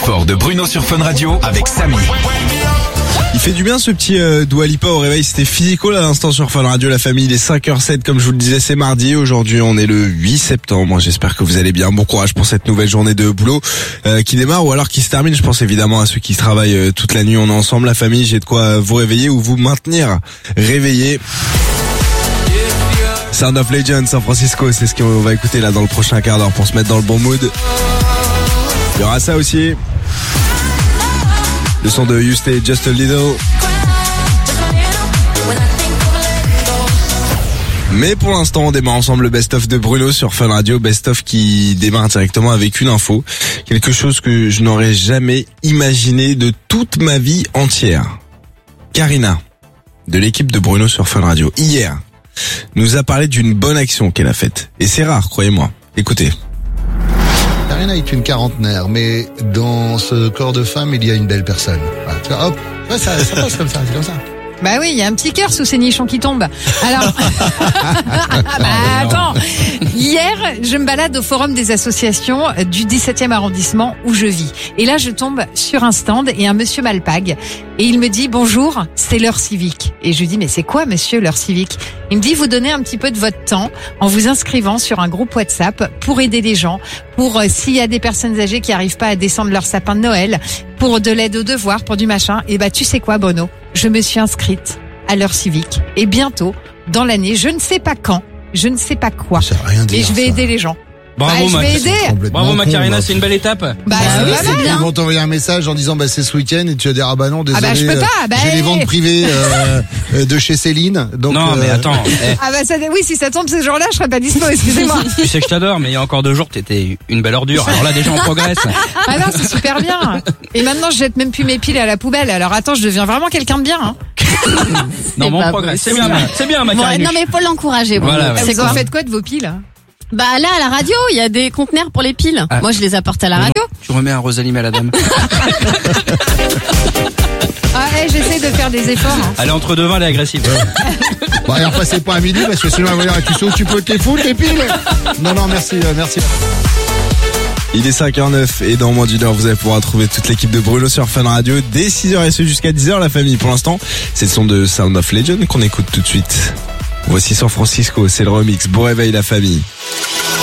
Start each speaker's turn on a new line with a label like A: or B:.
A: fort de Bruno sur Fun Radio avec Samy.
B: Il fait du bien ce petit Dua Lipa au réveil, c'était Physical à l'instant sur Fun Radio, la famille, il est 5h07 comme je vous le disais, c'est mardi, aujourd'hui on est le 8 septembre, j'espère que vous allez bien, bon courage pour cette nouvelle journée de boulot qui démarre ou alors qui se termine, je pense évidemment à ceux qui travaillent toute la nuit, on est ensemble la famille, j'ai de quoi vous réveiller ou vous maintenir réveillé. Sound of Legend, San Francisco, c'est ce qu'on va écouter là dans le prochain quart d'heure pour se mettre dans le bon mood. Il y aura ça aussi. Le son de You Stay Just a Little. Mais pour l'instant, on démarre ensemble le best-of de Bruno sur Fun Radio. Best-of qui démarre directement avec une info. Quelque chose que je n'aurais jamais imaginé de toute ma vie entière. Karina, de l'équipe de Bruno sur Fun Radio, hier, nous a parlé d'une bonne action qu'elle a faite. Et c'est rare, croyez-moi. Écoutez.
C: Karina est une quarantenaire, mais dans ce corps de femme, il y a une belle personne. Voilà, tu vois, hop, ouais, ça passe comme ça, c'est comme ça.
D: Bah oui, il y a un petit cœur sous ces nichons qui tombent. Alors, attends. Hier, je me balade au forum des associations du 17e arrondissement où je vis. Et là, je tombe sur un stand et un monsieur m'alpague. Et il me dit, bonjour, c'est l'heure civique. Et je lui dis, mais c'est quoi, monsieur, l'heure civique? Il me dit, vous donnez un petit peu de votre temps en vous inscrivant sur un groupe WhatsApp pour aider les gens, pour s'il y a des personnes âgées qui arrivent pas à descendre leur sapin de Noël, pour de l'aide aux devoirs, pour du machin. Et bah, tu sais quoi, Bruno? Je me suis inscrite à l'heure civique. Et bientôt, dans l'année, je ne sais pas quand, je ne sais pas quoi.
C: Ça veut rien dire,
D: et je vais aider les gens.
E: Bravo,
D: je vais aider.
E: Bravo, ma Karina, c'est une belle étape.
D: Bah,
C: oui,
D: c'est pas mal.
C: Ils vont t'envoyer un message en disant c'est ce week-end et tu vas dire ah bah non désolé.
D: Ah bah je peux pas.
C: J'ai les ventes privées de chez Céline. Donc
E: non mais attends.
D: Ah bah ça, oui, si ça tombe ce jour-là, je serai pas dispo. Excusez-moi.
E: Tu sais que je t'adore, mais il y a encore 2 jours, t'étais une belle ordure. Alors là déjà on progresse.
D: Ah non, c'est super bien. Et maintenant je jette même plus mes piles à la poubelle. Alors attends, je deviens vraiment quelqu'un de bien. Hein.
E: Non, mais on progresse. C'est bien, ma Karina.
F: Non mais faut l'encourager.
E: Voilà, ouais.
D: Vous en faites quoi de vos piles?
F: Bah là à la radio, il y a des conteneurs pour les piles.
E: Ah.
F: Moi je les apporte à la radio.
E: Tu remets un Rosalie à la dame.
D: Ah, j'essaie de faire des efforts. Hein.
E: Elle est entre deux vins, elle est agressive.
C: Bon, alors passez pas à midi parce que sinon elle va dire tu sais où tu peux te les foutre les piles. Non merci.
B: Il est 5h09 et dans moins d'une heure, vous allez pouvoir trouver toute l'équipe de Bruno sur Fun Radio dès 6h et ce jusqu'à 10h, la famille. Pour l'instant, c'est le son de Sound of Legend qu'on écoute tout de suite. Voici San Francisco, c'est le remix. Bon réveil, la famille.